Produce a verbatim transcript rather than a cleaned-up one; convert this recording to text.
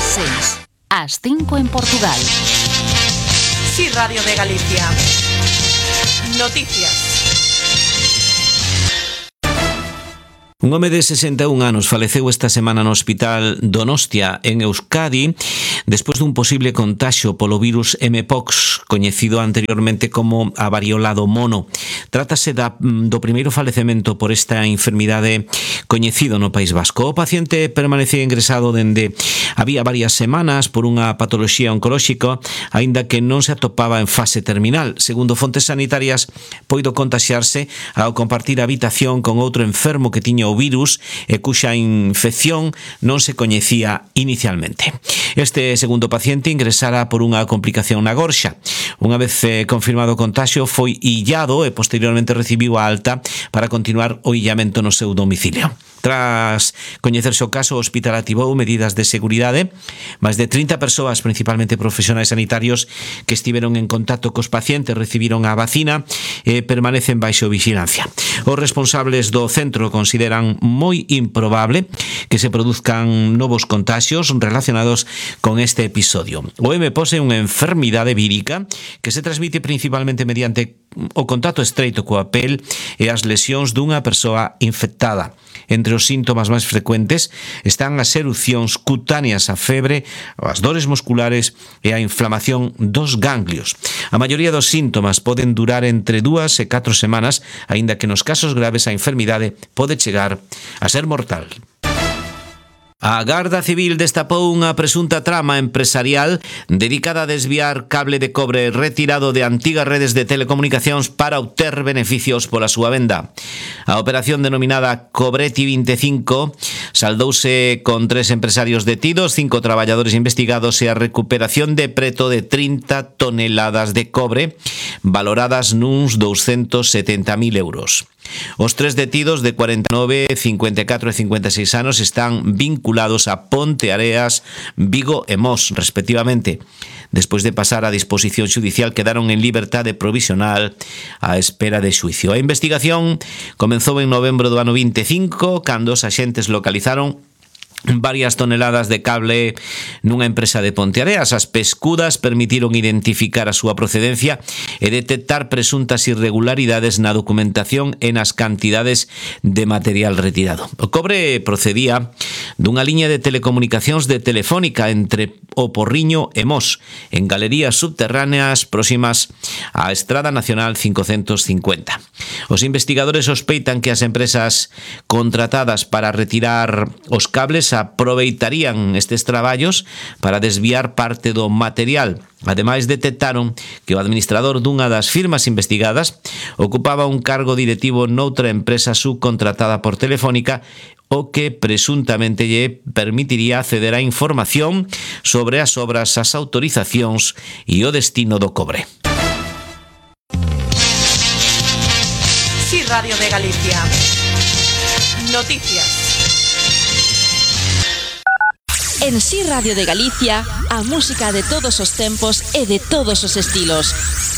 seis, ás cinco en Portugal. Sí, Radio de Galicia. Noticias. Un home de sesenta e un anos faleceu esta semana no hospital Donostia, en Euskadi, despois dun posible contagio polo virus M-Pox, coñecido anteriormente como a variola do mono. Trátase da, do primeiro falecemento por esta enfermidade coñecido no País Vasco. O paciente permanecía ingresado dende había varias semanas por unha patoloxía oncolóxica, aínda que non se atopaba en fase terminal. Segundo fontes sanitarias, poido contaxiarse ao compartir habitación con outro enfermo que tiña o virus e cuxa infección non se coñecía inicialmente. Este segundo paciente ingresara por unha complicación na gorxa. Unha vez eh, confirmado o contaxio, foi illado e posteriormente recibiu a alta para continuar o illamento no seu domicilio. Tras coñecerse o caso, o hospital activou medidas de seguridade. Máis de trinta persoas, principalmente profesionais sanitarios, que estiveron en contacto cos pacientes recibiron a vacina e permanecen baixo vigilancia. Os responsables do centro consideran moi improbable que se produzcan novos contaxios relacionados con este episodio. O M-Pox é unha enfermidade vírica que se transmite principalmente mediante o contacto estreito coa pel e as lesións dunha persoa infectada. Entre os síntomas máis frecuentes están as erupcións cutáneas, a febre, as dores musculares e a inflamación dos ganglios. A maioría dos síntomas poden durar entre dúas e catro semanas, aínda que nos casos graves a enfermidade pode chegar a ser mortal. A Garda Civil destapou unha presunta trama empresarial dedicada a desviar cable de cobre retirado de antigas redes de telecomunicacións para obter beneficios pola súa venda. A operación denominada Cobreti vinte e cinco saldouse con tres empresarios detidos, cinco traballadores investigados e a recuperación de preto de trinta toneladas de cobre valoradas nuns douscentos setenta mil euros. Os tres detidos de cuarenta e nove, cincuenta e catro e cincuenta e seis anos están vinculados a Ponteareas, Vigo e Mos, respectivamente. Despois de pasar a disposición xudicial, quedaron en liberdade provisional á espera de xuicio. A investigación comenzou en novembro do ano vinte e cinco, cando os axentes localizaron varias toneladas de cable nunha empresa de Ponteareas. As pescudas permitiron identificar a súa procedencia e detectar presuntas irregularidades na documentación e nas cantidades de material retirado. O cobre procedía dunha liña de telecomunicacións de Telefónica entre o Porriño e Mos, en galerías subterráneas próximas á Estrada Nacional cincocentos cincuenta. Os investigadores sospeitan que as empresas contratadas para retirar os cables aproveitarían estes traballos para desviar parte do material. Ademais, detectaron que o administrador dunha das firmas investigadas ocupaba un cargo directivo noutra empresa subcontratada por Telefónica, o que presuntamente lle permitiría acceder a información sobre as obras, as autorizacións e o destino do cobre. Sí, Radio de Galicia. Noticias. En Sí Radio de Galicia, a música de todos os tempos e de todos os estilos.